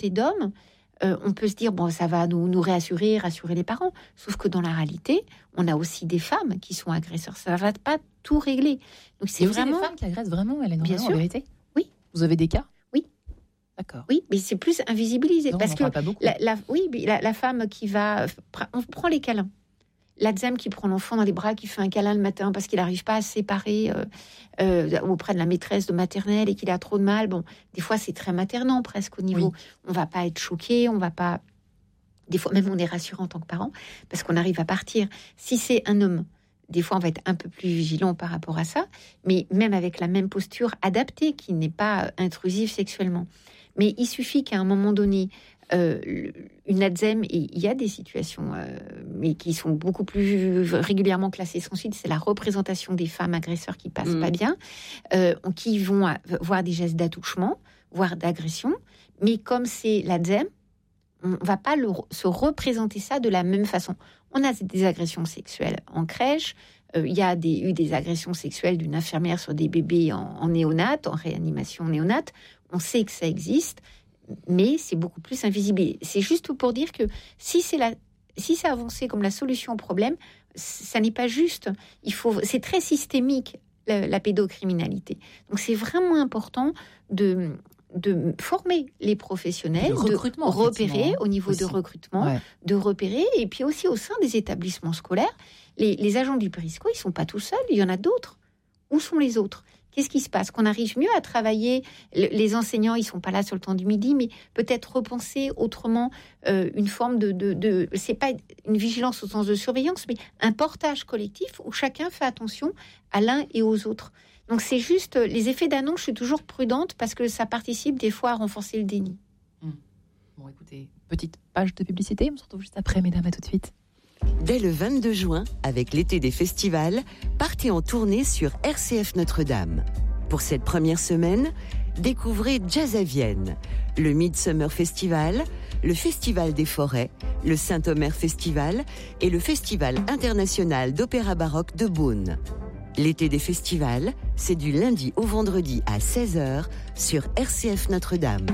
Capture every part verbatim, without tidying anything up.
communauté d'hommes, euh, on peut se dire, bon, ça va nous, nous réassurer, rassurer les parents. Sauf que dans la réalité, on a aussi des femmes qui sont agresseurs. Ça ne va pas tout régler. Donc, c'est Et vraiment... des femmes qui agressent vraiment, Hélène Bien Romain, sûr. En vérité ? Oui. Vous avez des cas ? Oui. D'accord. Oui, mais c'est plus invisibilisé. Non, parce on en que parle pas beaucoup. la, la, oui, mais la, la femme qui va... On prend les câlins. La dame qui prend l'enfant dans les bras, qui fait un câlin le matin parce qu'il n'arrive pas à se séparer euh, euh, auprès de la maîtresse de maternelle et qu'il a trop de mal. Bon, des fois, c'est très maternant presque au niveau. Oui. On va pas être choqué, on va pas... Des fois, même on est rassurant en tant que parent parce qu'on arrive à partir. Si c'est un homme, des fois, on va être un peu plus vigilant par rapport à ça, mais même avec la même posture adaptée, qui n'est pas intrusive sexuellement. Mais il suffit qu'à un moment donné, euh, une A D S E M, et il y a des situations, euh, mais qui sont beaucoup plus régulièrement classées sans suite, c'est la représentation des femmes agresseurs qui passent mmh. pas bien, euh, qui vont voir des gestes d'attouchement, voire d'agression, mais comme c'est l'A D S E M, on ne va pas le, se représenter ça de la même façon. On a des agressions sexuelles en crèche, euh, il y a des, eu des agressions sexuelles d'une infirmière sur des bébés en, en néonat, en réanimation néonate. On sait que ça existe, mais c'est beaucoup plus invisible. C'est juste pour dire que si c'est, la, si c'est avancé comme la solution au problème, ça n'est pas juste. Il faut, c'est très systémique, la, la pédocriminalité. Donc c'est vraiment important de... de former les professionnels, de repérer au niveau aussi. de recrutement, ouais. de repérer, et puis aussi au sein des établissements scolaires, les, les agents du périsco, ils ne sont pas tout seuls, il y en a d'autres. Où sont les autres ? Qu'est-ce qui se passe ? Qu'on arrive mieux à travailler, les enseignants, ils ne sont pas là sur le temps du midi, mais peut-être repenser autrement euh, une forme de... de, de c'est pas une vigilance au sens de surveillance, mais un portage collectif où chacun fait attention à l'un et aux autres. Donc c'est juste, les effets d'annonce, je suis toujours prudente parce que ça participe des fois à renforcer le déni. Mmh. Bon, écoutez, petite page de publicité, on se retrouve juste après, mesdames, à tout de suite. Dès le vingt-deux juin, avec l'été des festivals, partez en tournée sur R C F Notre-Dame. Pour cette première semaine, découvrez Jazz à Vienne, le Midsummer Festival, le Festival des Forêts, le Saint-Omer Festival et le Festival international d'opéra baroque de Beaune. L'été des festivals, c'est du lundi au vendredi à seize heures sur R C F Notre-Dame.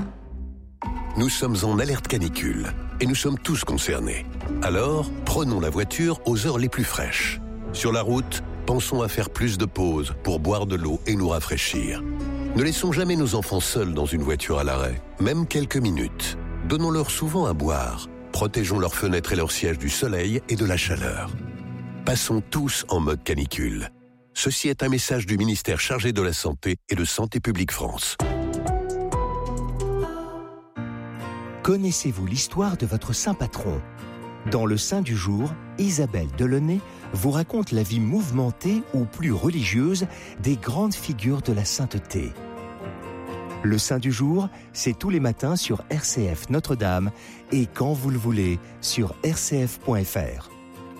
Nous sommes en alerte canicule et nous sommes tous concernés. Alors, prenons la voiture aux heures les plus fraîches. Sur la route, pensons à faire plus de pauses pour boire de l'eau et nous rafraîchir. Ne laissons jamais nos enfants seuls dans une voiture à l'arrêt, même quelques minutes. Donnons-leur souvent à boire. Protégeons leurs fenêtres et leurs sièges du soleil et de la chaleur. Passons tous en mode canicule. Ceci est un message du ministère chargé de la Santé et de Santé publique France. Connaissez-vous l'histoire de votre saint patron ? Dans le Saint du jour, Isabelle Delaunay vous raconte la vie mouvementée ou plus religieuse des grandes figures de la sainteté. Le Saint du jour, c'est tous les matins sur R C F Notre-Dame et quand vous le voulez sur r c f point f r.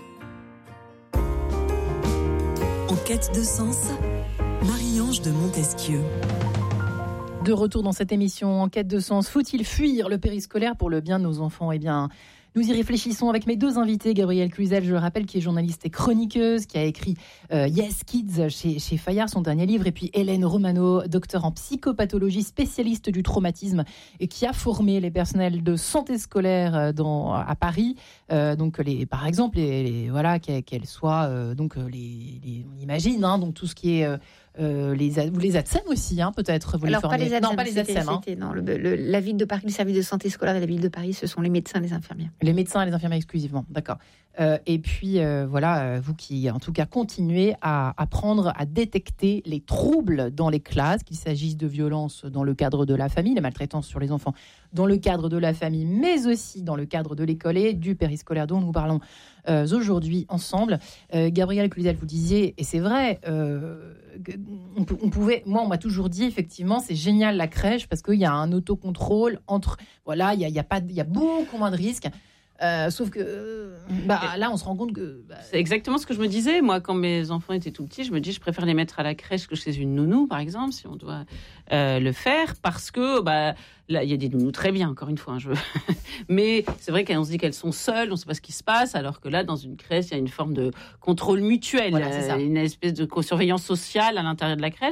En quête de sens, Marie-Ange de Montesquieu. De retour dans cette émission En quête de sens, faut-il fuir le périscolaire pour le bien de nos enfants ? Eh bien, nous y réfléchissons avec mes deux invités, Gabrielle Cluzel, je le rappelle, qui est journaliste et chroniqueuse, qui a écrit euh, Yes Kids chez, chez Fayard, son dernier livre, et puis Hélène Romano, docteur en psychopathologie, spécialiste du traumatisme, et qui a formé les personnels de santé scolaire dans, à Paris. Euh, donc, les, par exemple, les, les, voilà, qu'elles, qu'elles soient, euh, donc les, les, on imagine, hein, donc tout ce qui est euh, Euh, les, les A D S E M aussi, hein, peut-être. Vous Alors, les pas les A D S E M. Non, pas les A D S E M. Hein. Non, le, le, la ville de Paris, le service de santé scolaire de la ville de Paris, ce sont les médecins et les infirmières. Les médecins et les infirmières exclusivement, d'accord. Euh, et puis, euh, voilà, euh, vous qui, en tout cas, continuez à apprendre à détecter les troubles dans les classes, qu'il s'agisse de violences dans le cadre de la famille, la maltraitance sur les enfants dans le cadre de la famille, mais aussi dans le cadre de l'école et du périscolaire dont nous parlons euh, aujourd'hui ensemble. Euh, Gabrielle Cluzel, vous disiez, et c'est vrai, euh, on, on pouvait, moi, on m'a toujours dit, effectivement, c'est génial la crèche parce qu'il y a un autocontrôle entre, voilà, il y a, il y a pas, il y a beaucoup moins de risques. Euh, sauf que euh, bah, là, on se rend compte que... Bah... C'est exactement ce que je me disais. Moi, quand mes enfants étaient tout petits, je me dis je préfère les mettre à la crèche que chez une nounou, par exemple, si on doit euh, le faire, parce que bah, là, il y a des nounous très bien, encore une fois. Hein, je... Mais c'est vrai qu'on se dit qu'elles sont seules, on ne sait pas ce qui se passe, alors que là, dans une crèche, il y a une forme de contrôle mutuel, voilà, c'est ça. Une espèce de surveillance sociale à l'intérieur de la crèche.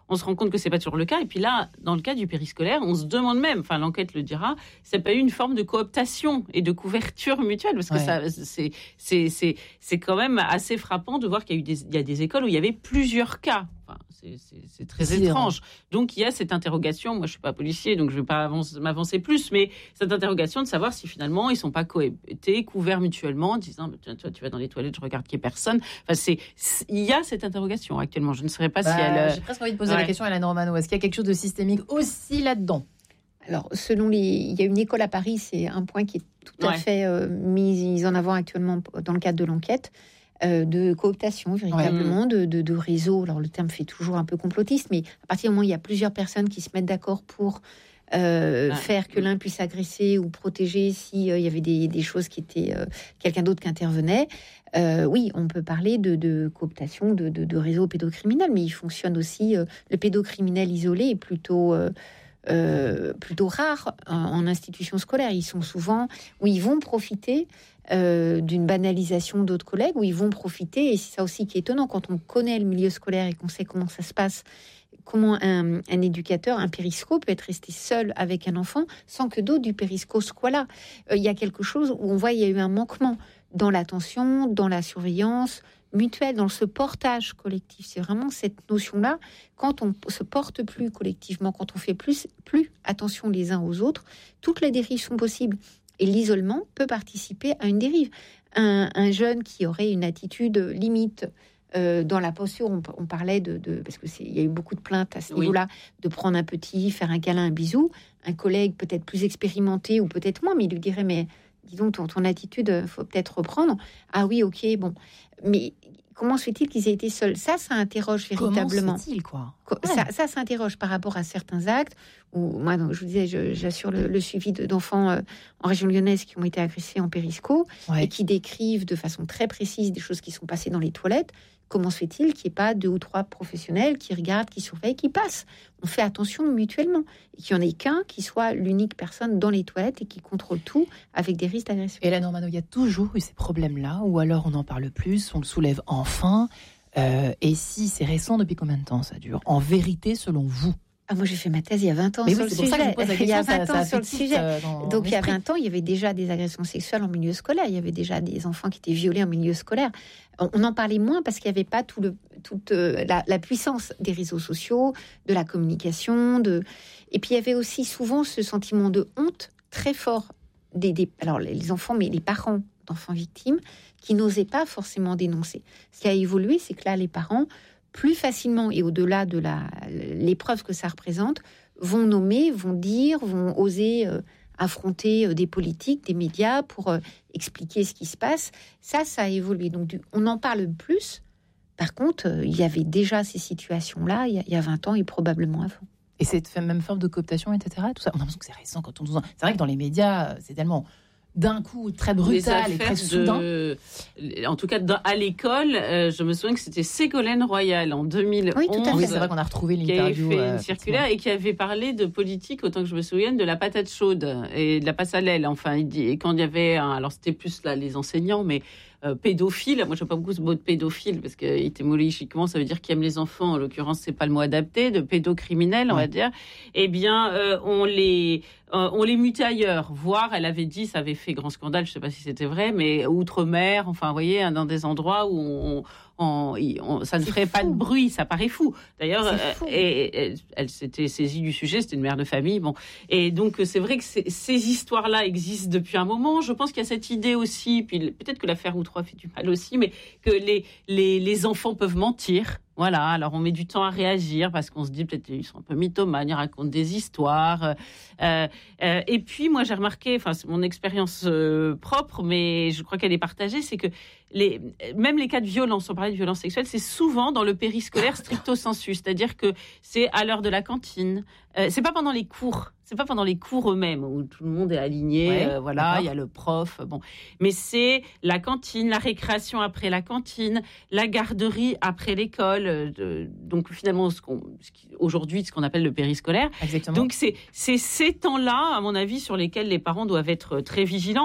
on se rend compte que c'est pas toujours le cas. Et puis là, dans le cas du périscolaire, on se demande même, enfin l'enquête le dira, c'est pas eu une forme de cooptation et de couverture mutuelle, parce que ouais. ça, c'est, c'est, c'est, c'est quand même assez frappant de voir qu'il y a eu des, il y a des écoles où il y avait plusieurs cas. Enfin, c'est, c'est, c'est très c'est étrange. Vrai. Donc il y a cette interrogation. Moi, je suis pas policier, donc je vais pas avance, m'avancer plus, mais cette interrogation de savoir si finalement ils sont pas cohabités, couverts mutuellement, en disant tiens, toi, tu vas dans les toilettes, je regarde qu'il y ait personne. Enfin, c'est, c'est, il y a cette interrogation actuellement. Je ne saurais pas bah, si elle. J'ai presque envie de poser ouais. la question à Hélène Romano. Est-ce qu'il y a quelque chose de systémique aussi là-dedans? Alors, selon les, il y a une école à Paris, c'est un point qui est tout à ouais. fait euh, mis en avant actuellement dans le cadre de l'enquête. Euh, de cooptation véritablement, ouais. de, de, de réseau. Alors le terme fait toujours un peu complotiste, mais à partir du moment où il y a plusieurs personnes qui se mettent d'accord pour euh, ah. faire que l'un puisse agresser ou protéger s'il euh, y avait des, des choses qui étaient euh, quelqu'un d'autre qui intervenait, euh, oui, on peut parler de, de cooptation, de, de, de réseau pédocriminel, mais il fonctionne aussi, euh, le pédocriminel isolé est plutôt... Euh, Euh, plutôt rares en, en institution scolaire. Ils sont souvent où ils vont profiter euh, d'une banalisation d'autres collègues, où ils vont profiter, et c'est ça aussi qui est étonnant quand on connaît le milieu scolaire et qu'on sait comment ça se passe, comment un, un éducateur, un périsco peut être resté seul avec un enfant sans que d'autres du périsco soient là. Euh, il y a quelque chose où on voit il y a eu un manquement dans l'attention, dans la surveillance mutuelle, dans ce portage collectif. C'est vraiment cette notion-là. Quand on se porte plus collectivement, quand on fait plus, plus attention les uns aux autres, toutes les dérives sont possibles. Et l'isolement peut participer à une dérive. Un, un jeune qui aurait une attitude limite euh, dans la posture, on, on parlait de, de parce que c'est, il y a eu beaucoup de plaintes à ce oui. niveau-là, de prendre un petit, faire un câlin, un bisou. Un collègue peut-être plus expérimenté ou peut-être moins, mais il lui dirait mais dis donc, ton, ton attitude, faut peut-être reprendre. Ah oui, ok, bon. Mais comment se fait-il qu'ils aient été seuls? Ça, ça interroge véritablement. Comment se fait-il, quoi ouais. Ça, ça s'interroge par rapport à certains actes. Où, moi, donc, je vous disais, je, j'assure le, le suivi de, d'enfants euh, en région lyonnaise qui ont été agressés en périsco ouais. et qui décrivent de façon très précise des choses qui sont passées dans les toilettes. Comment se fait-il qu'il n'y ait pas deux ou trois professionnels qui regardent, qui surveillent, qui passent? On fait attention mutuellement. Et qu'il n'y en ait qu'un qui soit l'unique personne dans les toilettes et qui contrôle tout avec des risques d'agression. Et là, Normano, il y a toujours eu ces problèmes-là, ou alors on en parle plus, on le soulève enfin. Euh, et si c'est récent, depuis combien de temps ça dure? En vérité, selon vous? Ah, moi, j'ai fait ma thèse il y a vingt ans mais sur oui, le sujet. Ça que je vous pose la question, il y a vingt ça, ans ça sur le sujet. Euh, Donc, il y a vingt ans, il y avait déjà des agressions sexuelles en milieu scolaire. Il y avait déjà des enfants qui étaient violés en milieu scolaire. On en parlait moins parce qu'il n'y avait pas tout le, toute euh, la, la puissance des réseaux sociaux, de la communication. De... Et puis, il y avait aussi souvent ce sentiment de honte très fort des, des alors les enfants, mais les parents d'enfants victimes qui n'osaient pas forcément dénoncer. Ce qui a évolué, c'est que là, les parents, plus facilement et au-delà de la, l'épreuve que ça représente, vont nommer, vont dire, vont oser euh, affronter euh, des politiques, des médias pour euh, expliquer ce qui se passe. Ça, ça a évolué. Donc, du, on en parle plus. Par contre, euh, il y avait déjà ces situations-là il y, a, il y a vingt ans et probablement avant. Et cette même forme de cooptation, et cetera, tout ça, on a l'impression que c'est récent quand on nous en... C'est vrai que dans les médias, c'est tellement... d'un coup très brutal et très soudain. De... En tout cas, dans, à l'école, euh, je me souviens que c'était Ségolène Royal en deux mille onze. Oui, tout à fait. Oui, c'est vrai qu'on a retrouvé l'interview. Qui avait fait euh, une circulaire et qui avait parlé de politique, autant que je me souvienne, de la patate chaude et de la passe à l'aile. Enfin, il dit, et quand il y avait, un, alors c'était plus là les enseignants, mais euh, pédophile. Moi, je n'aime pas beaucoup ce mot de pédophile parce qu'étymologiquement, ça veut dire qui aime les enfants. En l'occurrence, c'est pas le mot adapté. De pédocriminel, on ouais. va dire. Eh bien, euh, on les euh, on les mutait ailleurs. Voire, elle avait dit, ça avait fait grand scandale. Je ne sais pas si c'était vrai, mais outre-mer. Enfin, vous voyez, dans des endroits où on, on, on, ça ne c'est ferait fou. Pas de bruit. Ça paraît fou. D'ailleurs, euh, et, et, elle s'était saisie du sujet. C'était une mère de famille. Bon, et donc c'est vrai que ces histoires-là existent depuis un moment. Je pense qu'il y a cette idée aussi. Puis peut-être que l'affaire Outroie fait du mal aussi, mais que les les les enfants peuvent mentir. Voilà, alors on met du temps à réagir parce qu'on se dit peut-être qu'ils sont un peu mythomanes, ils racontent des histoires. Euh, euh, et puis moi j'ai remarqué, enfin c'est mon expérience euh, propre, mais je crois qu'elle est partagée, c'est que les, même les cas de violence, on parlait de violence sexuelle, c'est souvent dans le périscolaire stricto sensu, c'est-à-dire que c'est à l'heure de la cantine, euh, c'est pas pendant les cours. C'est pas pendant les cours eux-mêmes où tout le monde est aligné, ouais, euh, voilà, il y a le prof, bon. Mais c'est la cantine, la récréation après la cantine, la garderie après l'école. Euh, de, donc finalement, ce qu'on, ce qui, aujourd'hui, ce qu'on appelle le périscolaire. Exactement. Donc c'est, c'est ces temps-là, à mon avis, sur lesquels les parents doivent être très vigilants.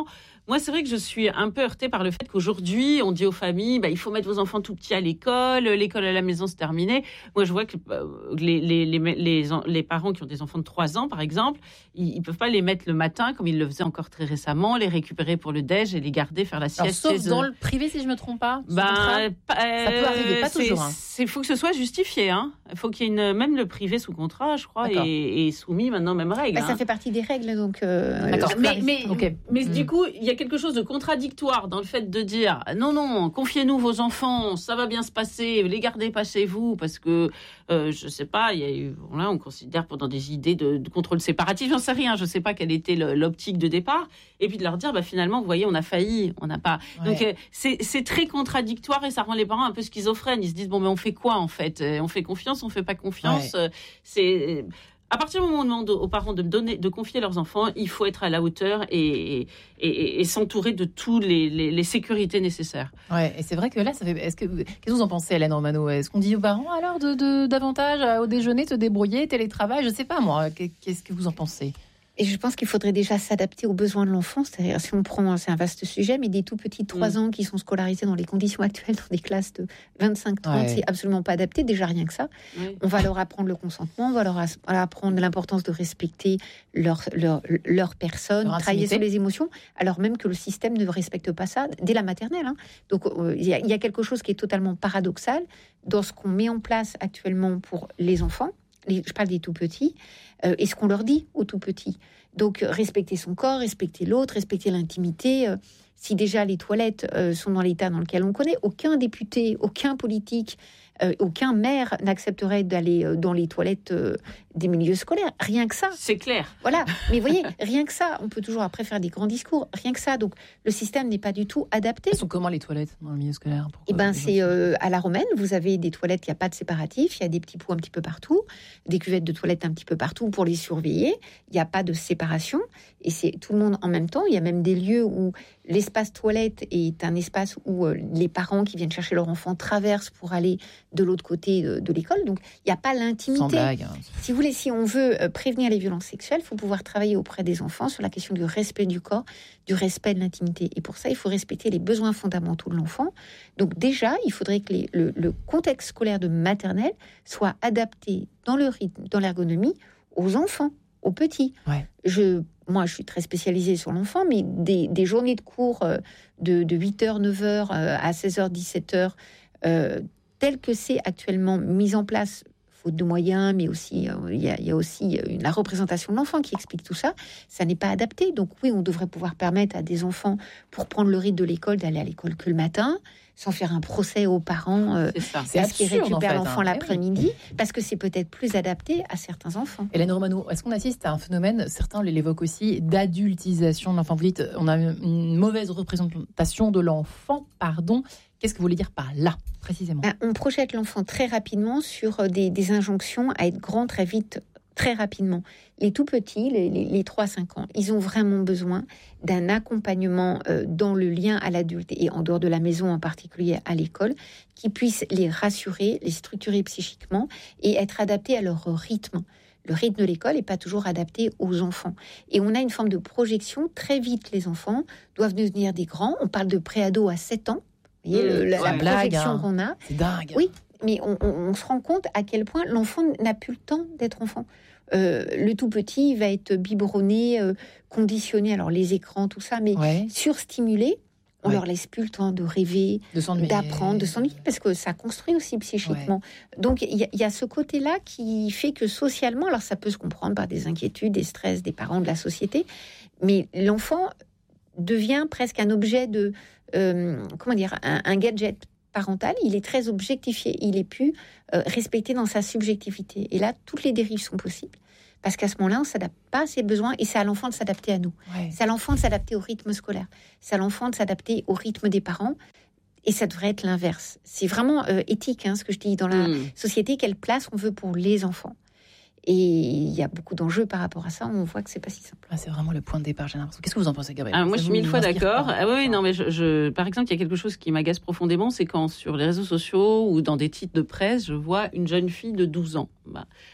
moi, c'est vrai que je suis un peu heurtée par le fait qu'aujourd'hui, on dit aux familles, bah, il faut mettre vos enfants tout petits à l'école, l'école à la maison, c'est terminé. Moi, je vois que euh, les, les, les, les, les parents qui ont des enfants de trois ans, par exemple, ils ne peuvent pas les mettre le matin, comme ils le faisaient encore très récemment, les récupérer pour le déj et les garder, faire la sieste. Alors, sauf dans le privé, si je ne me trompe pas. Ben, euh, ça peut arriver, pas toujours. Il hein. faut que ce soit justifié. Hein. Il faut qu'il y ait une, même le privé sous contrat, je crois, est, est soumis maintenant, même règle. Bah, hein. Ça fait partie des règles, donc. Euh, D'accord. Mais, mais, okay. mais mmh. du coup, il y a quelque chose de contradictoire dans le fait de dire non, non, confiez-nous vos enfants, ça va bien se passer, les gardez pas chez vous, parce que euh, je sais pas, il y a eu, là, on considère pendant des idées de, de contrôle séparatif, j'en sais rien, je sais pas quelle était le, l'optique de départ, et puis de leur dire, bah finalement, vous voyez, on a failli, on n'a pas. Ouais. Donc euh, c'est, c'est très contradictoire et ça rend les parents un peu schizophrènes. Ils se disent bon, mais on fait quoi en fait ? On fait confiance, on fait pas confiance. Ouais. C'est à partir du moment où on demande aux parents de donner, de confier leurs enfants, il faut être à la hauteur et, et, et, et s'entourer de toutes les, les, les sécurités nécessaires. Ouais, et c'est vrai que là, ça fait. Est-ce que qu'est-ce que vous en pensez, Hélène Romano ? Est-ce qu'on dit aux parents alors de, de davantage au déjeuner, te débrouiller, télétravail ? Je sais pas moi. Qu'est-ce que vous en pensez ? Et je pense qu'il faudrait déjà s'adapter aux besoins de l'enfant. C'est-à-dire, si on prend, c'est un vaste sujet, mais des tout petits trois mmh. ans qui sont scolarisés dans les conditions actuelles, dans des classes de vingt-cinq trente, ouais. c'est absolument pas adapté. Déjà, rien que ça. Ouais. On va leur apprendre le consentement, on va leur apprendre l'importance de respecter leur, leur, leur personne, leur travailler sur les émotions, alors même que le système ne respecte pas ça dès la maternelle. Hein. Donc, euh, il y a, y a quelque chose qui est totalement paradoxal dans ce qu'on met en place actuellement pour les enfants. Les, je parle des tout petits, euh, et ce qu'on leur dit aux tout petits. Donc, euh, respecter son corps, respecter l'autre, respecter l'intimité. Euh, si déjà les toilettes euh, sont dans l'état dans lequel on connaît, aucun député, aucun politique, euh, aucun maire n'accepterait d'aller euh, dans les toilettes euh, des milieux scolaires. Rien que ça. C'est clair. Voilà. Mais vous voyez, rien que ça, on peut toujours après faire des grands discours. Rien que ça. Donc, le système n'est pas du tout adapté. Elles sont comment les toilettes dans le milieu scolaire ? Eh ben, c'est euh, à la romaine. Vous avez des toilettes, il n'y a pas de séparatif. Il y a des petits pots un petit peu partout, des cuvettes de toilettes un petit peu partout pour les surveiller. Il n'y a pas de séparation. Et c'est tout le monde en même temps. Il y a même des lieux où l'espace toilette est un espace où euh, les parents qui viennent chercher leur enfant traversent pour aller de l'autre côté de, de l'école. Donc, il n'y a pas l'intimité. Sans blague, hein. Si vous voulez, si on veut euh, prévenir les violences sexuelles, il faut pouvoir travailler auprès des enfants sur la question du respect du corps, du respect de l'intimité. Et pour ça, il faut respecter les besoins fondamentaux de l'enfant. Donc déjà, il faudrait que les, le, le contexte scolaire de maternelle soit adapté dans le rythme, dans l'ergonomie, aux enfants, aux petits. Ouais. Je, moi, je suis très spécialisée sur l'enfant, mais des, des journées de cours euh, de, de huit heures, neuf heures euh, à seize heures, dix-sept heures, euh, telles que c'est actuellement mis en place, faute de moyens, mais aussi euh, il y a, y a aussi euh, la représentation de l'enfant qui explique tout ça. Ça n'est pas adapté. Donc oui, on devrait pouvoir permettre à des enfants, pour prendre le rythme de l'école, d'aller à l'école que le matin, sans faire un procès aux parents euh, parce qu'ils récupèrent en fait, l'enfant hein. l'après-midi, parce que c'est peut-être plus adapté à certains enfants. Hélène Romano, est-ce qu'on assiste à un phénomène, certains l'évoquent aussi, d'adultisation de l'enfant ? Vous dites, on a une mauvaise représentation de l'enfant, pardon. Qu'est-ce que vous voulez dire par là, précisément ? Ben, on projette l'enfant très rapidement sur des, des injonctions à être grand très vite, très rapidement. Les tout petits, les, les, les trois à cinq ans, ils ont vraiment besoin d'un accompagnement euh, dans le lien à l'adulte et en dehors de la maison, en particulier à l'école, qui puisse les rassurer, les structurer psychiquement et être adaptés à leur rythme. Le rythme de l'école n'est pas toujours adapté aux enfants. Et on a une forme de projection. Très vite, les enfants doivent devenir des grands. On parle de pré-ado à sept ans. Vous voyez, mmh, le, la, la blague, projection hein. qu'on a. C'est dingue. Oui, mais on, on, on se rend compte à quel point l'enfant n'a plus le temps d'être enfant. Euh, le tout petit va être biberonné, euh, conditionné, alors les écrans, tout ça, mais ouais. surstimulé. On ouais. leur laisse plus le temps de rêver, de d'apprendre, de s'ennuyer, parce que ça construit aussi psychiquement. Ouais. Donc il y, y a ce côté-là qui fait que socialement, alors ça peut se comprendre par des inquiétudes, des stress des parents, de la société, mais l'enfant devient presque un objet de, euh, comment dire, un, un gadget parental. Il est très objectifié, il est plus euh, respecté dans sa subjectivité. Et là, toutes les dérives sont possibles. Parce qu'à ce moment-là, on ne s'adapte pas à ses besoins et c'est à l'enfant de s'adapter à nous. Ouais. C'est à l'enfant de s'adapter au rythme scolaire. C'est à l'enfant de s'adapter au rythme des parents. Et ça devrait être l'inverse. C'est vraiment euh, éthique, hein, ce que je dis, dans la mmh. société, quelle place on veut pour les enfants. Et il y a beaucoup d'enjeux par rapport à ça. On voit que c'est pas si simple. Ah, c'est vraiment le point de départ, j'ai l'impression. Qu'est-ce que vous en pensez, Gabrielle ? ah, Moi, je suis mille fois d'accord. Ah, oui, non, mais je, je, par exemple, il y a quelque chose qui m'agace profondément, c'est quand sur les réseaux sociaux ou dans des titres de presse, je vois une jeune fille de douze ans. Bah,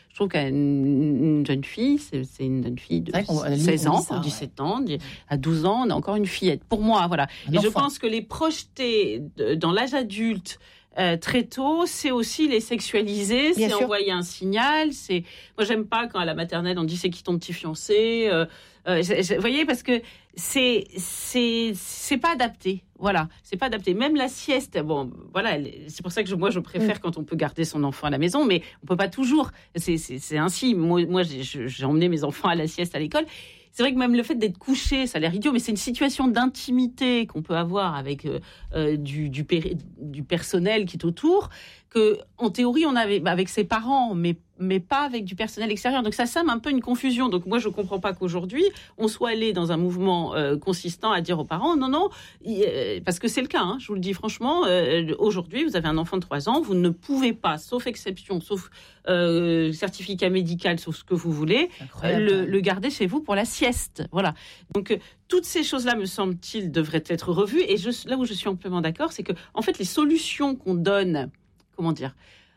Je trouve qu'une une jeune fille, c'est, c'est une jeune fille de seize ans, ça, dix-sept ouais. ans, à douze ans, on a encore une fillette. Pour moi, voilà. Un et enfant. Je pense que les projeter dans l'âge adulte Euh, très tôt, c'est aussi les sexualiser, Bien c'est sûr. Envoyer un signal. C'est moi j'aime pas quand à la maternelle on dit c'est qui ton petit fiancé. Euh, euh, vous voyez parce que c'est c'est c'est pas adapté. Voilà, c'est pas adapté. Même la sieste, bon, voilà, c'est pour ça que je, moi je préfère mmh. quand on peut garder son enfant à la maison, mais on peut pas toujours. C'est c'est, c'est ainsi. Moi, moi j'ai, j'ai emmené mes enfants à la sieste à l'école. C'est vrai que même le fait d'être couché, ça a l'air idiot, mais c'est une situation d'intimité qu'on peut avoir avec euh, euh, du, du, péri- du personnel qui est autour, que en théorie on avait avec ses parents, mais mais pas avec du personnel extérieur. Donc ça sème un peu une confusion. Donc moi je comprends pas qu'aujourd'hui on soit allé dans un mouvement euh, consistant à dire aux parents non non euh, parce que c'est le cas. Hein, je vous le dis franchement. Euh, aujourd'hui vous avez un enfant de trois ans, vous ne pouvez pas, sauf exception, sauf euh, certificat médical, sauf ce que vous voulez, le, le garder chez vous pour la sieste. Voilà. Donc euh, toutes ces choses-là, me semble-t-il, devraient être revues. Et je, là où je suis amplement d'accord, c'est que en fait les solutions qu'on donne, comment dire,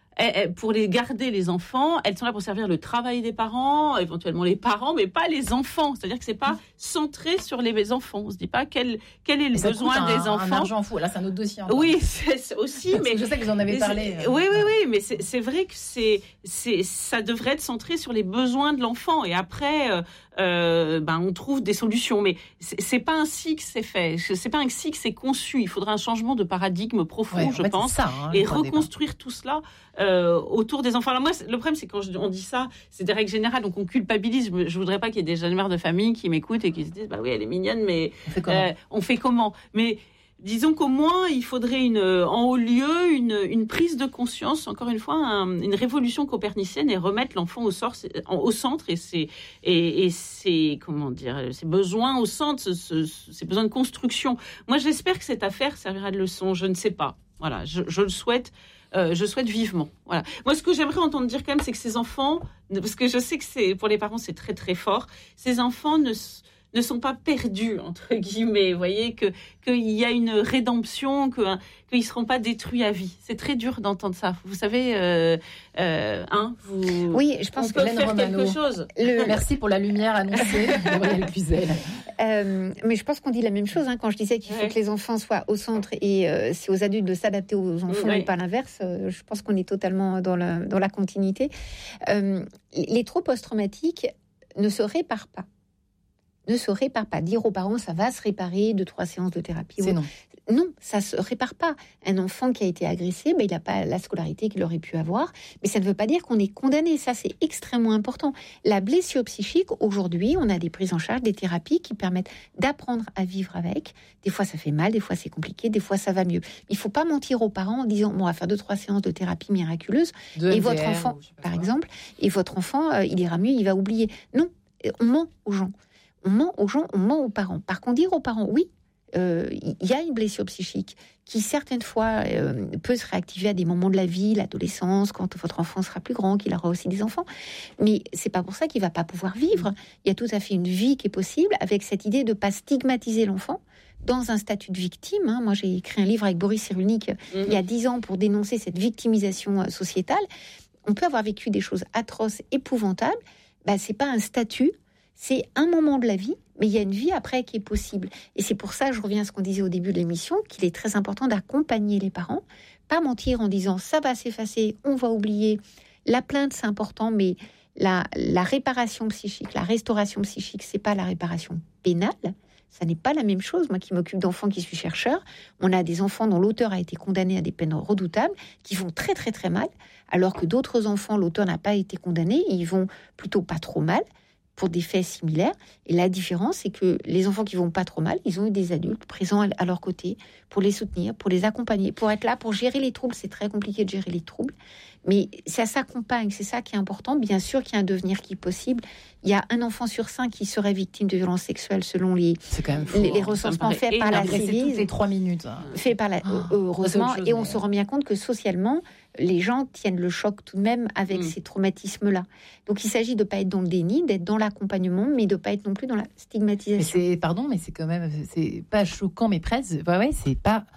pour les garder les enfants, elles sont là pour servir le travail des parents, éventuellement les parents, mais pas les enfants. C'est-à-dire que c'est pas centré sur les enfants. On se dit pas quel quel est le besoin un, des enfants. Un argent fou. Là, c'est un autre dossier. Encore. Oui, c'est, c'est aussi. mais je sais que vous en avez parlé. Euh, oui, oui, oui. Mais c'est, c'est vrai que c'est c'est ça devrait être centré sur les besoins de l'enfant. Et après, euh, euh, ben on trouve des solutions. Mais c'est, c'est pas ainsi que c'est fait. C'est pas ainsi que c'est conçu. Il faudra un changement de paradigme profond, ouais, je pense, ça, hein, et reconstruire tout cela. Euh, autour des enfants. Alors moi, le problème, c'est quand on dit ça, c'est des règles générales, donc on culpabilise. Je, je voudrais pas qu'il y ait des jeunes mères de famille qui m'écoutent et qui se disent, bah oui, elle est mignonne, mais on fait comment, euh, on fait comment Mais disons qu'au moins, il faudrait une, en haut lieu une, une prise de conscience, encore une fois, un, une révolution copernicienne et remettre l'enfant au, sort, au centre et ses, et, et ses, comment dire, ses besoins au centre, ce, ce, ses besoins de construction. Moi, j'espère que cette affaire servira de leçon. Je ne sais pas. Voilà, je, je le souhaite. Euh, je souhaite vivement. Voilà. Moi, ce que j'aimerais entendre dire quand même, c'est que ces enfants, parce que je sais que c'est pour les parents, c'est très très fort. Ces enfants ne ne sont pas perdus entre guillemets. Vous voyez que qu'il y a une rédemption, que qu'ils ne seront pas détruits à vie. C'est très dur d'entendre ça. Vous savez, euh, euh, hein, vous. Oui, je pense on peut faire Romano. Quelque chose. Le... Merci pour la lumière annoncée. Gabrielle Cluzel. Euh, mais je pense qu'on dit la même chose hein, quand je disais qu'il faut ouais. que les enfants soient au centre et euh, c'est aux adultes de s'adapter aux enfants ouais. et pas l'inverse. Euh, je pense qu'on est totalement dans la, dans la continuité. Euh, les troubles post-traumatiques ne se réparent pas. Ne se réparent pas. Dire aux parents, ça va se réparer de trois séances de thérapie. C'est non. Non, ça se répare pas. Un enfant qui a été agressé, ben, il n'a pas la scolarité qu'il aurait pu avoir, mais ça ne veut pas dire qu'on est condamné. Ça, c'est extrêmement important. La blessure psychique, aujourd'hui, on a des prises en charge, des thérapies qui permettent d'apprendre à vivre avec. Des fois, ça fait mal, des fois, c'est compliqué, des fois, ça va mieux. Il ne faut pas mentir aux parents en disant, bon, on va faire deux, trois séances de thérapie miraculeuse, de et M V R, votre enfant, par exemple, et votre enfant, euh, il ira mieux, il va oublier. Non, on ment aux gens. On ment aux gens, on ment aux parents. Par contre, dire aux parents, oui, il euh, y a une blessure psychique qui, certaines fois, euh, peut se réactiver à des moments de la vie, l'adolescence, quand votre enfant sera plus grand, qu'il aura aussi des enfants. Mais c'est pas pour ça qu'il va pas pouvoir vivre. Il y a tout à fait une vie qui est possible avec cette idée de pas stigmatiser l'enfant dans un statut de victime. Hein. Moi, j'ai écrit un livre avec Boris Cyrulnik mmh. il y a dix ans pour dénoncer cette victimisation sociétale. On peut avoir vécu des choses atroces, épouvantables. Bah, c'est pas un statut. C'est un moment de la vie, mais il y a une vie après qui est possible. Et c'est pour ça, je reviens à ce qu'on disait au début de l'émission, qu'il est très important d'accompagner les parents, pas mentir en disant ça va s'effacer, on va oublier. La plainte, c'est important, mais la, la réparation psychique, la restauration psychique, c'est pas la réparation pénale. Ça n'est pas la même chose. Moi qui m'occupe d'enfants, qui suis chercheur, on a des enfants dont l'auteur a été condamné à des peines redoutables, qui vont très très très mal, alors que d'autres enfants, l'auteur n'a pas été condamné, et ils vont plutôt pas trop mal, pour des faits similaires. Et la différence, c'est que les enfants qui vont pas trop mal, ils ont eu des adultes présents à leur côté pour les soutenir, pour les accompagner, pour être là, pour gérer les troubles. C'est très compliqué de gérer les troubles, mais ça s'accompagne, c'est ça qui est important. Bien sûr qu'il y a un devenir qui est possible. Il y a un enfant sur cinq qui serait victime de violences sexuelles selon les, c'est quand même fou, les, les recensements faits par la Ciivise. Toutes les trois minutes. Fait par la, oh, heureusement, chose, et on mais... se rend bien compte que socialement, les gens tiennent le choc tout de même avec mmh. ces traumatismes-là. Donc il s'agit de ne pas être dans le déni, d'être dans l'accompagnement, mais de ne pas être non plus dans la stigmatisation. Mais c'est, pardon, mais c'est quand même, c'est pas choquant, mais presque. Ouais, ouais, c'est pas.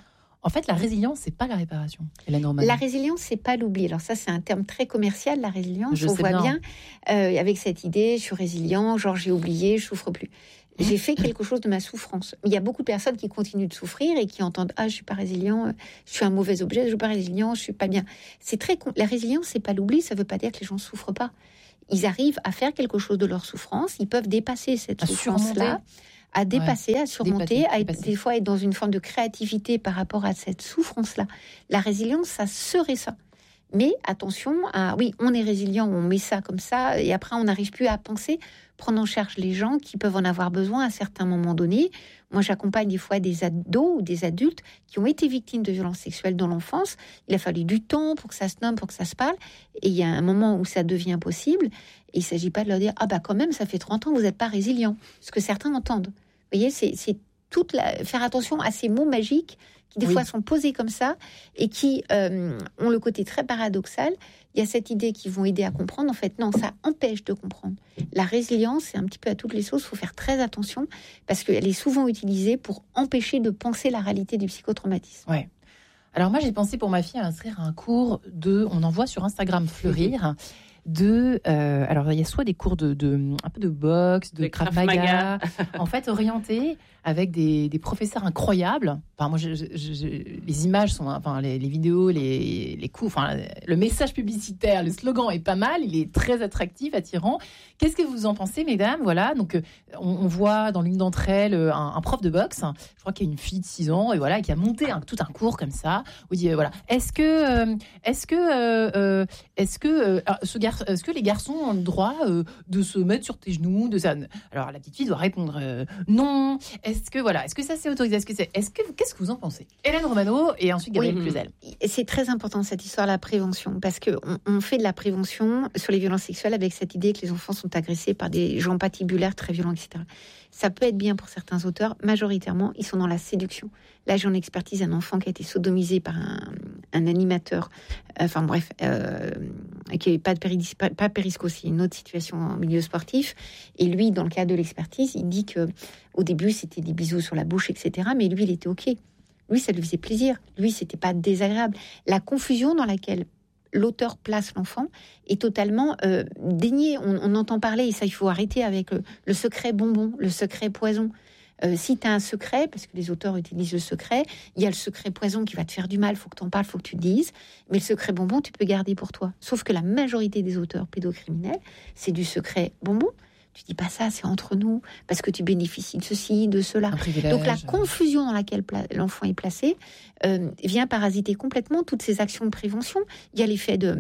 En fait, la résilience, c'est pas la réparation. Hélène Romano. La résilience, c'est pas l'oubli. Alors ça, c'est un terme très commercial, la résilience. Je On sais voit bien, bien euh, avec cette idée, je suis résilient, genre j'ai oublié, je souffre plus. J'ai fait quelque chose de ma souffrance. Il y a beaucoup de personnes qui continuent de souffrir et qui entendent « Ah, je suis pas résilient, je suis un mauvais objet, je suis pas résilient, je suis pas bien. » C'est très con... La résilience, c'est pas l'oubli, ça veut pas dire que les gens souffrent pas. Ils arrivent à faire quelque chose de leur souffrance, ils peuvent dépasser cette À souffrance-là, à dépasser, ouais. à surmonter, dépasser, à être, dépasser. des fois être dans une forme de créativité par rapport à cette souffrance-là. La résilience, ça serait ça. Mais attention, à, oui, on est résilient, on met ça comme ça, et après on n'arrive plus à penser, prendre en charge les gens qui peuvent en avoir besoin à certains moments donnés. Moi, j'accompagne des fois des ados ou des adultes qui ont été victimes de violences sexuelles dans l'enfance. Il a fallu du temps pour que ça se nomme, pour que ça se parle. Et il y a un moment où ça devient possible. Et il ne s'agit pas de leur dire « Ah bah quand même, ça fait trente ans, vous n'êtes pas résilient ». Ce que certains entendent. Vous voyez, c'est, c'est toute la... faire attention à ces mots magiques qui des oui. fois sont posés comme ça et qui euh, ont le côté très paradoxal. Il y a cette idée qu'ils vont aider à comprendre. En fait, non, ça empêche de comprendre. La résilience, c'est un petit peu à toutes les sauces. Il faut faire très attention parce qu'elle est souvent utilisée pour empêcher de penser la réalité du psychotraumatisme. Ouais. Alors moi, j'ai pensé pour ma fille à inscrire un cours de... On en voit sur Instagram fleurir... de euh, alors il y a soit des cours de, de un peu de boxe, de Krav Maga, en fait orientés avec des, des professeurs incroyables. Enfin moi je, je, je, les images sont enfin les, les vidéos, les les cours, enfin le message publicitaire, le slogan est pas mal, il est très attractif, attirant. Qu'est-ce que vous en pensez, mesdames? Voilà, donc on, on voit dans l'une d'entre elles un, un prof de boxe, je crois qu'il y a une fille de six ans et voilà qui a monté un, tout un cours comme ça. Où il dit euh, voilà, est-ce que euh, est-ce que euh, euh, est-ce que euh, ce gar Est-ce que les garçons ont le droit euh, de se mettre sur tes genoux de ça? Alors la petite fille doit répondre euh, non. Est-ce que voilà, est-ce que ça c'est autorisé? Est-ce que c'est Est-ce que qu'est-ce que vous en pensez? Hélène Romano et ensuite Gabriel oui, Cluzel. C'est très important cette histoire de la prévention parce que on, on fait de la prévention sur les violences sexuelles avec cette idée que les enfants sont agressés par des gens patibulaires très violents, et cetera. Ça peut être bien pour certains auteurs. Majoritairement, ils sont dans la séduction. Là, j'ai en expertise un enfant qui a été sodomisé par un, un animateur. Enfin bref, euh, qui n'est pas, pas, pas périsco, c'est une autre situation en milieu sportif. Et lui, dans le cadre de l'expertise, il dit que au début, c'était des bisous sur la bouche, et cetera. Mais lui, il était OK. Lui, ça lui faisait plaisir. Lui, c'était pas désagréable. La confusion dans laquelle l'auteur place l'enfant est totalement euh, déniée. On, on entend parler, et ça, il faut arrêter avec le, le secret bonbon, le secret poison. Euh, si tu as un secret, parce que les auteurs utilisent le secret, il y a le secret poison qui va te faire du mal, il faut que tu en parles, il faut que tu le dises. Mais le secret bonbon, tu peux garder pour toi. Sauf que la majorité des auteurs pédocriminels, c'est du secret bonbon. Tu dis pas ça, c'est entre nous, parce que tu bénéficies de ceci, de cela. Donc la confusion dans laquelle pla- l'enfant est placé euh, vient parasiter complètement toutes ces actions de prévention. Il y a l'effet de...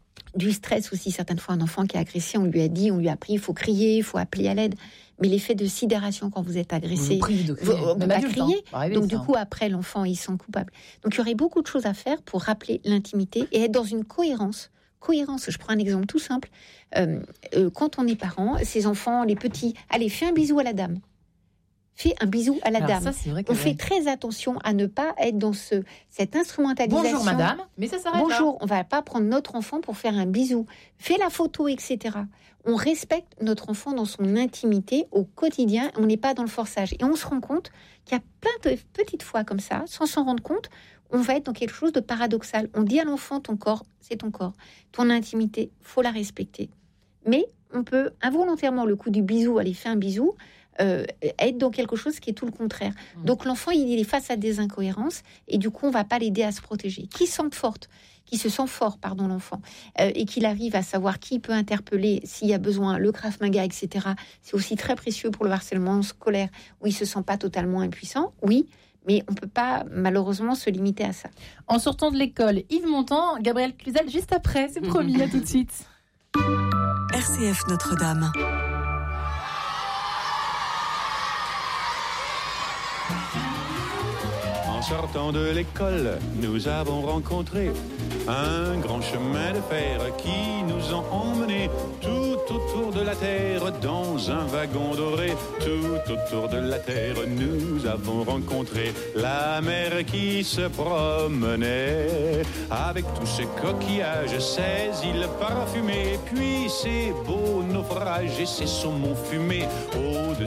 du stress aussi. Certaines fois, un enfant qui est agressé, on lui a dit, on lui a appris, il faut crier, il faut appeler à l'aide. Mais l'effet de sidération quand vous êtes agressé, vous crier. on ne peut pas crier. Arriver, donc ça. du coup, après, l'enfant, il se sent coupable. Donc il y aurait beaucoup de choses à faire pour rappeler l'intimité et être dans une cohérence. Cohérence, je prends un exemple tout simple. Euh, euh, quand on est parent, ces enfants, les petits, allez, fais un bisou à la dame. Fais un bisou à la Alors dame. Ça, c'est vrai que on ouais. fait très attention à ne pas être dans ce, cette instrumentalisation. Bonjour madame, mais ça s'arrête Bonjour, là. on va pas prendre notre enfant pour faire un bisou. Fais la photo, et cetera. On respecte notre enfant dans son intimité au quotidien. On n'est pas dans le forçage. Et on se rend compte qu'il y a plein de petites fois comme ça, sans s'en rendre compte, on va être dans quelque chose de paradoxal. On dit à l'enfant, ton corps, c'est ton corps. Ton intimité, faut la respecter. Mais on peut involontairement, le coup du bisou, aller faire un bisou, euh, être dans quelque chose qui est tout le contraire. Mmh. Donc l'enfant, il est face à des incohérences et du coup, on va pas l'aider à se protéger. Qui se sent forte, qui se sent fort, pardon, l'enfant, euh, et qu'il arrive à savoir qui peut interpeller s'il y a besoin, le Krav Maga, et cetera. C'est aussi très précieux pour le harcèlement scolaire où il se sent pas totalement impuissant. Oui. Mais on ne peut pas, malheureusement, se limiter à ça. En sortant de l'école, Yves Montand, Gabriel Cluzel, juste après, c'est promis, à tout de suite. R C F Notre-Dame. En sortant de l'école, nous avons rencontré un grand chemin de fer qui nous a emmenés tout autour de la terre dans un wagon doré. Tout autour de la terre, nous avons rencontré la mer qui se promenait avec tous ses coquillages, ses îles parfumées, puis ses beaux naufrages et ses saumons fumés au-dessus